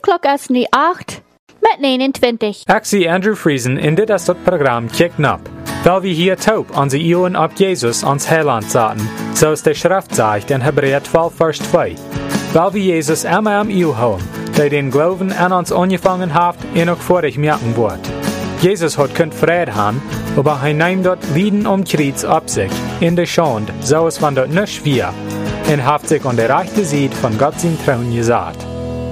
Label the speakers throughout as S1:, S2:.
S1: klok is nu 8 met 29.
S2: Ik zie Andrew Friesen in dit is het programma Kick Up, weil wir hier taub onze Ohren auf Jesus ans Heiland zaten, so es der Schrift sagt in Hebräer 12, Vers 2. Weil wir Jesus immer am Eeu haben, der den Glauben an uns angefangen hat, auch vor ich merken wird. Jesus hat kein Frieden haben, aber er nimmt dort Lieden Kreuz ab sich, in der Schande, so es von dort nicht schwer, und hat sich an der rechten Seite von Gott sein Thron gesagt.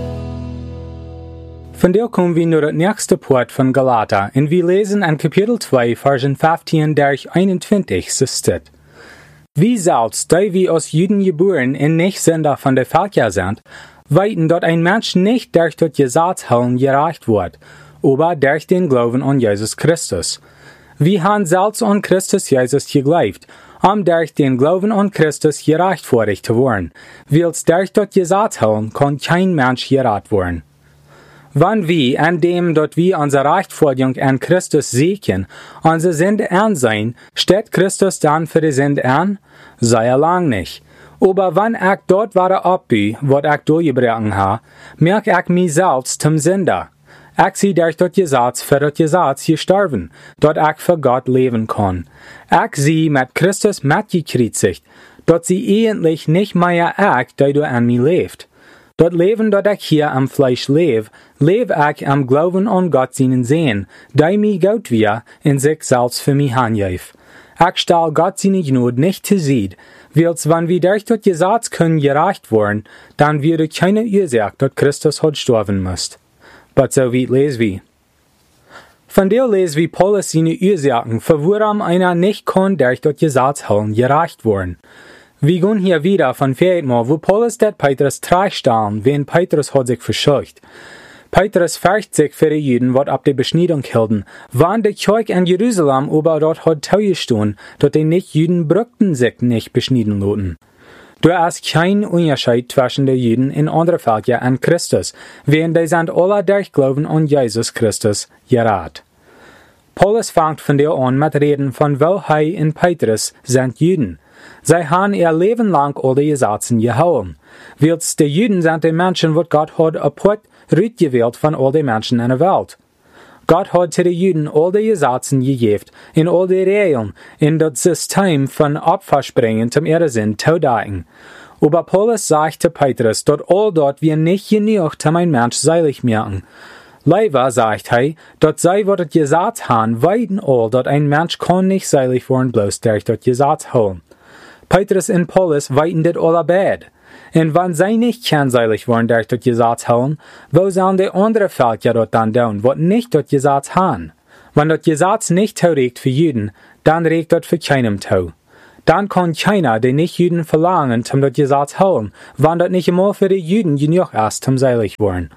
S2: Von der kommen wir nur das nächste Part von Galater, und wir lesen in Kapitel 2, Versen 15 durch 21, so steht: Wie selbst, da wir aus Juden geboren und nicht Sünder von der Völker sind, weiten dort ein Mensch nicht durch das Gesetzhalten gereicht wird, aber durch den Glauben an Jesus Christus. Wir haben selbst an Christus Jesus geglaubt, durch den Glauben an Christus gerechtfertigt zu werden, weil durch das Gesetzhalten kann kein Mensch gerettet werden. Wenn wir, an dem dort wir unsere Rechtfertigung an Christus sehen, unsere Sünde ansehen, steht Christus dann für die Sünde an? Sei lang nicht. Aber wenn ich dort war abbü, was ich durchgebrochen habe, merke ich mich selbst zum Sünder. Ich sehe durch das Gesetz für das Gesetz gestorben, dort ich für Gott leben kann. Ich sehe mit Christus mitgekreuzigt, dort sie eigentlich nicht mehr ich, der du an mir lebt. Dort Leben, dort ich hier am Fleisch lebe ich am Glauben an Gott seinen Sehen, der mir Gott wir in sich selbst für mich anjäf. Ich stelle Gott seine Gnade nicht zu Sied, weil's wenn wir durch das Gesetz können gereicht werden, dann würde keine Ursache, dass Christus hat sterben müsst. Aber so weit lesen wir. Von der lesen wir Paulus seine Ursachen, für woran einer nicht kann durch das Gesetz halten gereicht werden. Wir gehen hier wieder von viermal, wo Paulus det Petrus stellen, wen Petrus hat sich verscheucht. Petrus fürcht sich für die Juden, wat ab der Beschneidung hielten, wann der Kirche in Jerusalem aber dort hat teugestehen, dort die Nicht-Juden brückten sich nicht beschneiden loten. Du hast kein Unterschied zwischen den Juden in anderen Völkern an Christus, wen die sind alle durch Glauben an Jesus Christus gerat. Paulus fängt von der an mit Reden von Wohlhei in Petrus sind Juden. Sie haben ihr Leben lang all die Gesetzen gehalten. Weils die Juden sind die Menschen, die Gott hat apart gewählt von all den Menschen in der Welt. Gott hat zu den Juden all die Gesetzen gegeben, in all die Regeln, in das System von Opferspringen zum Irrsinn zu denken. Aber Paulus sagt zu Petrus, dass all dort wir nicht genug zum ein Mensch seilig merken. Leider sagt er, dass sie, was das Gesetz haben, weiden all, dass ein Mensch kann nicht seilig werden, bloß durch das Gesetz holen. Petrus und Paulus weiten das alle beide. Und wenn sie nicht kennzeilig werden durch das Gesetz holen, wo sollen die anderen Völker dort dann tun, was nicht das Gesetz haben? Wenn das Gesetz nicht tauregt für Juden, dann regt das für keinem tau. Dann kann keiner die Nicht-Juden verlangen, zum das Gesetz holen, wenn das nicht einmal für die Juden genug ist, zum seilig werden.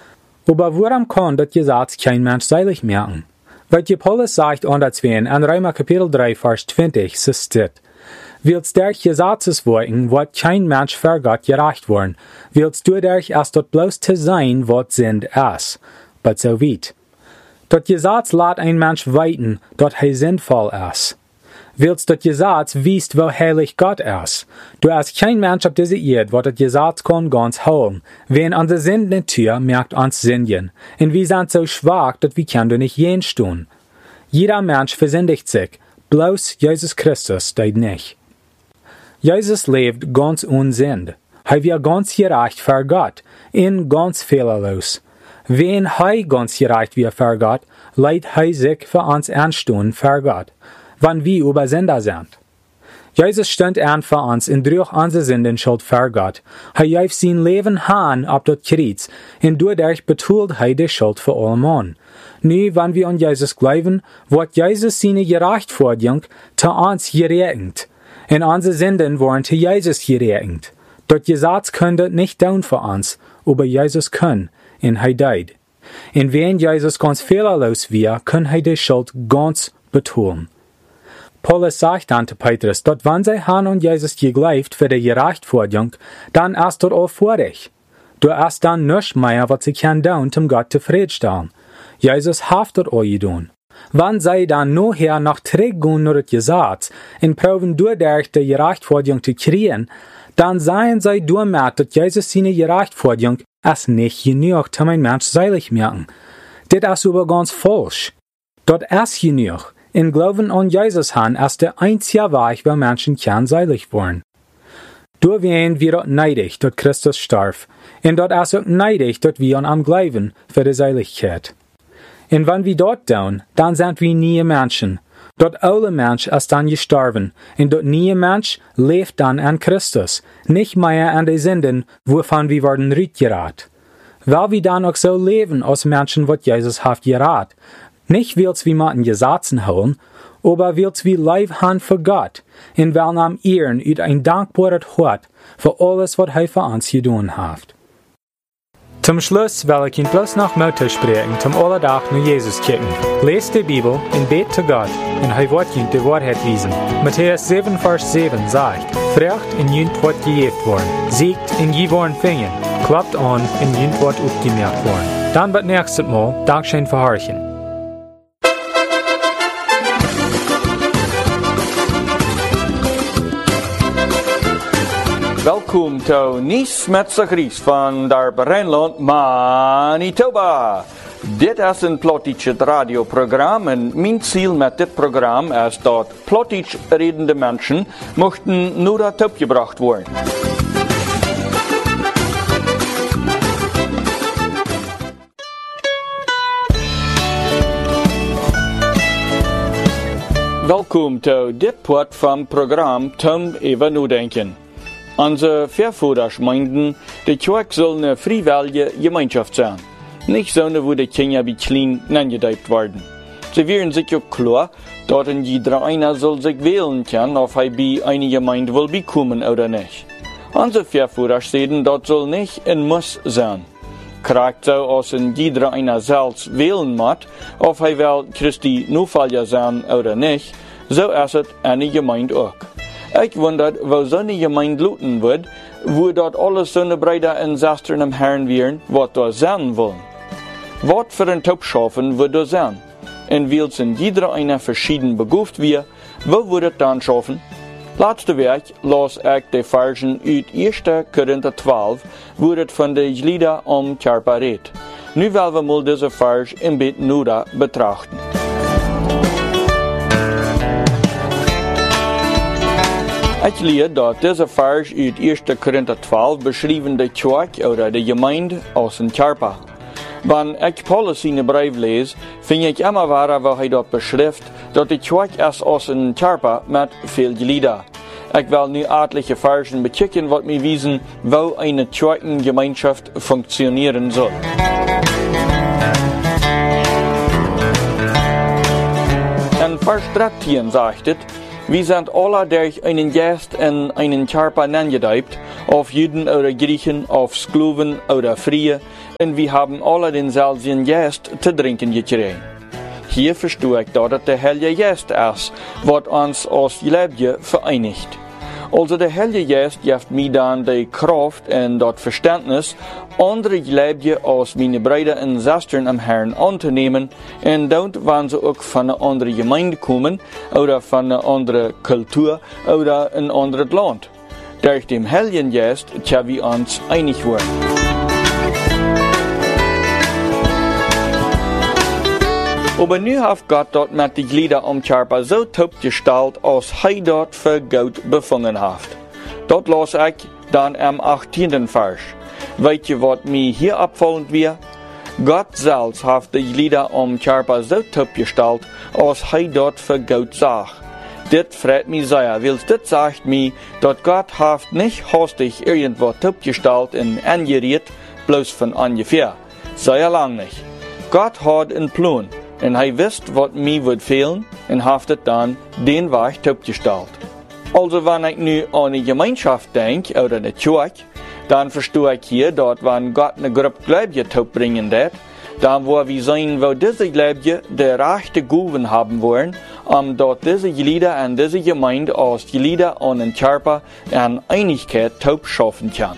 S2: Aber warum kann das Gesetz kein Mensch seilig merken? Weil die Paulus sagt anderswen in Römer Kapitel 3, Vers 20, so steht: Weil's durch Gesetzesworten wird kein Mensch vor Gott gerecht worden, weil's dadurch erst dort bloß zu sein, was sind es. Aber so weit. Das Gesetz lässt ein Mensch weiten, dass er sinnvoll ist. Weil's das Gesetz wiest, wo heilig Gott ist. Du hast kein Mensch auf dieser Erde, wo das Gesetz kann ganz holen. Wen an der Sündennatur merkt uns Sünden. Und wir sind so schwach, dass wir können nicht jenst tun. Jeder Mensch versündigt sich, bloß Jesus Christus tut nicht. Jesus lebt ganz ohne Sünde. Er wird ganz gerecht vor Gott, ganz fehlerlos. Wenn er ganz gerecht wird vor Gott, leiht er sich für uns anstehen vor Gott, wenn wir über Sünder sind. Jesus stand an für uns und durch unsere Sündenschuld vor Gott. Er gab sein Leben an ab das Kreuz, und dadurch betult er die Schuld für alle Mann. Nu, wenn wir an Jesus glauben, wird Jesus seine Gerechtfertigung zu uns gerechnet. Und unsere Sünden wurden zu Jesus gerechnet. Das Gesetz könnte nicht tun für uns, aber Jesus kann, und er tut. Und wenn Jesus ganz fehlerlos wird, kann er die Schuld ganz betonen. Paulus sagt dann zu Petrus, dass wenn sie haben an Jesus geglaubt für die Gerechtfertigung, dann ist das all vor dich. Du hast dann nichts mehr, was sie können tun, um Gott zufriedenstellen. Jesus hat das all getan. Wenn sie dann nachher noch zurückgehen nach das Gesetz und proben dadurch die Gerechtfertigung zu kriegen, dann seien sie durchmerkt, dass Jesus seine Gerechtfertigung als nicht genug zum ein Mensch seilig merken. Das ist aber ganz falsch. Dort ist genug. In Glauben an Jesus han als der einzige Weg, wie Menschen kann seilig werden. Durch wen wir dort neidig, dass Christus starb. Und dort ist auch neidig, dass wir an am Glauben für die Seiligkeit. Und wenn wir dort tun, dann sind wir nie Menschen. Dort alle Mensch ist dann gestorben. Und dort nie Mensch lebt dann an Christus. Nicht mehr an die Sünden, wovon wir werden rückgerat. Weil wir dann auch so leben als Menschen, was Jesus hat gerat. Nicht willst wie man Gesetzen holen, aber willst wie Leib han für Gott, in welchem Ehren ut ein dankbares Hort für alles, was er für uns getan hat. Zum Schluss will ich Ihnen bloß noch Mutter sprechen, zum Alltag nur Jesus kicken. Lest die Bibel und bet zu Gott, und er wird Ihnen die Wahrheit wiesen. Matthäus 7, Vers 7 sagt, Frecht in Jünd wird gejägt worden, siegt in je worden fingen, klappt an in Jünd wird aufgemerkt worden. Dann wird nächstes Mal Dankeschön für Horchen.
S3: Welkom to Nies met Sagries van daar Rijnland, Manitoba. Dit is een Plottisch radioprogramma en mijn ziel met dit programma is dat Plottisch redende mensen mochten nu dat opgebracht worden. Welkom to dit punt van programma Tom even nu denken. Onze Voorvoerders meinten, de kerk soll eine freiwillige Gemeinschaft sein. Nicht so eine, wo die Kinder wie klein angedeiht werden. Sie wären sich auch klar, dass jeder einer soll sich wählen können, ob er bei einer Gemeinde will bekommen oder nicht. Unsere Voorvoerders sagen, das soll nicht ein Muss sein. Kriegt so, als jeder einer selbst wählen muss, ob er will Christi Nachfolger sein oder nicht, so ist es eine Gemeinde auch. Ich wundert, wo so eine Gemeinde looten wird, wo dort alles so eine Brüder und Schwestern im Herrn wären, was da sein wollen. Was für ein Taubschafen wird da sein? Und weil es in jeder einer verschieden begabt wird, wo wird es dann schaffen? Letzte Woche las ich die Versen aus 1. Korinther 12, wo es von den Gliedern am Körper redet. Nu wollen wir mal diese Vers im Bett Nuda betrachten. Ich lese, dass dieser Vers aus 1. Korinther 12 beschrieben die Kirche oder die Gemeinde aus dem Körper. Wenn ich Paulus seine Brief lese, finde ich immer wahr, wo er dort beschreibt, dass die Kirche ist aus dem Körper mit viel Glieder. Ich will nu etliche Versen bekicken, was mir wiesen, wo eine Kirchengemeinschaft funktionieren soll. In Vers 13 sagt es, wir sind alle durch einen Geist in einen Körper angedeiht, auf Juden oder Griechen, auf Sklaven oder Freie, und wir haben alle denselben Geist zu trinken gekriegt. Hier verstehe ich, dass der Heilige Geist ist, was uns als Leben vereinigt. Also der Heilige Geist gibt mir dann die Kraft und das Verständnis, andere Leben als meine Brüder und Schwestern am Herrn anzunehmen, und dort, wenn sie auch von einer anderen Gemeinde kommen, oder von einer anderen Kultur, oder ein anderes Land. Durch den Heiligen Geist können wir uns einig werden. Aber nu hat Gott dort mit den Gliedern am Körper so top gestaltet, als er dort für Gott befangen hat. Dort las ich dann am 18. Vers. Weet je wat mir hier abfallend wird? Gott selbst hat die Glieder am Körper so top gestaltet, als er dort für Gott sagt. Dit freut mich sehr, weil dit sagt mir, dass Gott hat nicht hastig irgendwo top gestaltet und angeriert, bloß von ungefähr. Sehr lang nicht. Gott hat einen Plan. Und er wisst, was mir wird fehlen, und hat dann den Weg aufgestellt. Also, wenn ich nu an eine Gemeinschaft denke, oder eine Kirche, dann verstehe ich hier, dass wenn Gott eine Gruppe Gläubige bringen wird, dann wo wir sein, wo diese Gläubige der rechte Gaben haben wollen, dort diese Glieder und diese Gemeinde als Glieder an den Körper an Einigkeit schaffen kann.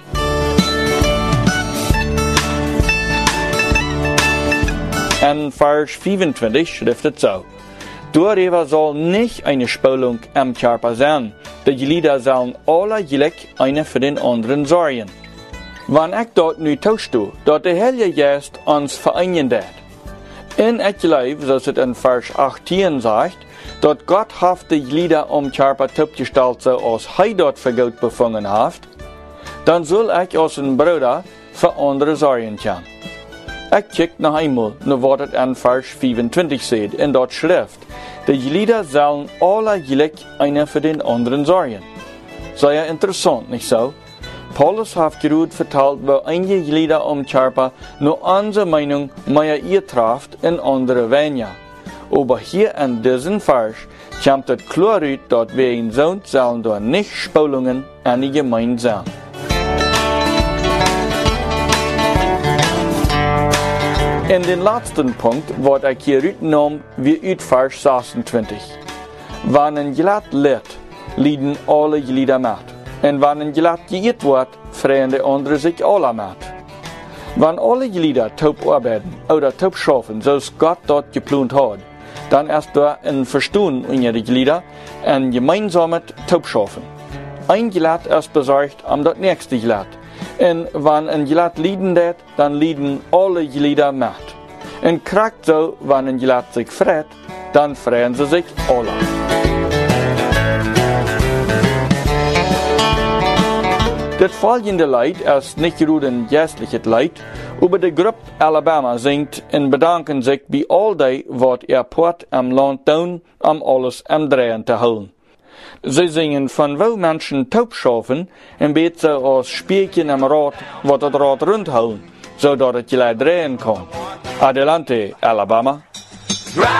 S3: In Vers 25 schrift es so: Darüber soll nicht eine Spaltung am Körper sein, De Lieder sollen alle gleich einer für den anderen sorgen. Wann ich dort nu tauscht, dort der Heilige Geist uns vereinen dat. In ich glaube, zoals het in Vers 18 sagt, dort Gott haft die Lieder Körper topgestalt so als dort für Gott befangen haft, dann soll ich als ein Bruder für andere sorgen können. Ich check noch einmal, was het in Vers 25 steht, in dort schrift, die Lieder sollen alle gleich einer für den anderen sorgen. Sehr interessant, nicht so? Paulus hat gerade vertelt, wo einige Lieder Körper nur unsere Meinung mehr ihr trifft in andere Wege. Aber hier in diesem Vers kommt es klar aus, dass wir in Sohn sollen durch nicht Spulungen an die Gemeinde sein. In den letzten Punkt wird ich hier uitgenommen wie uit Vers 26. Wann ein Gelad leert, lieden alle Lieder mit. En wann ein Gelad geëerd wordt, freuen de anderen sich alle mit. Wann alle Lieder taub arbeiten oder taub schaffen, zoals Gott dort geplant hat, dann ist da ein Verstehen in die Lieder und gemeinsames taub schaffen. Ein Gelad ist besorgt am das nächste Gelad. Und wenn ein Gelad lieden dat, dann lieden alle Lieder mit. Und kriegt so, wenn ein Gelad sich freut, dann freuen sie sich alle. Das folgende Lied ist nicht nur ein geistliches Lied, aber die Gruppe Alabama singt und bedanken sich bei all die, was ihr Port am Land tun, um alles am Drehen zu holen. Sie singen von wo Menschen taub schaffen und beten so als Spielchen am Rad, was das Rad rundholen, zodat es gleich drehen kann. Adelante, Alabama.